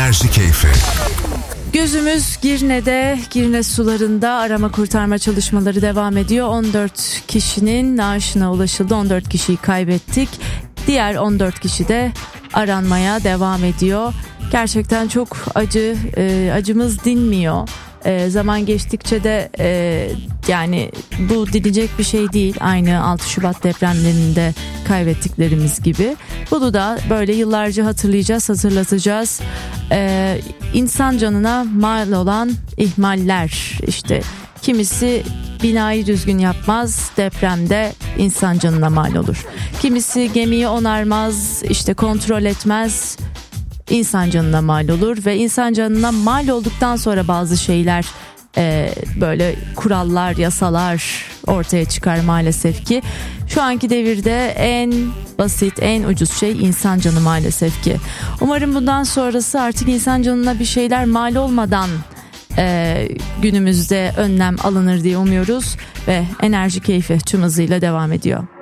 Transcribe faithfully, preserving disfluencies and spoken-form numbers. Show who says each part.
Speaker 1: Enerji Keyfi.
Speaker 2: Gözümüz Girne'de, Girne sularında arama kurtarma çalışmaları devam ediyor. on dört kişinin naaşına ulaşıldı. on dört kişiyi kaybettik. Diğer on dört kişi de aranmaya devam ediyor. Gerçekten çok acı, e, acımız dinmiyor. E, zaman geçtikçe de e, yani bu dinecek bir şey değil. Aynı altı Şubat depremlerinde kaybettiklerimiz gibi. Bunu da böyle yıllarca hatırlayacağız, hatırlatacağız. E, insan canına mal olan ihmaller, işte kimisi binayı düzgün yapmaz, depremde insan canına mal olur. Kimisi gemiyi onarmaz, işte kontrol etmez, İnsan canına mal olur ve insan canına mal olduktan sonra bazı şeyler e, böyle kurallar, yasalar ortaya çıkar maalesef ki. Şu anki devirde en basit, en ucuz şey insan canı maalesef ki. Umarım bundan sonrası artık insan canına bir şeyler mal olmadan e, günümüzde önlem alınır diye umuyoruz ve Enerji Keyfi tüm hızıyla devam ediyor.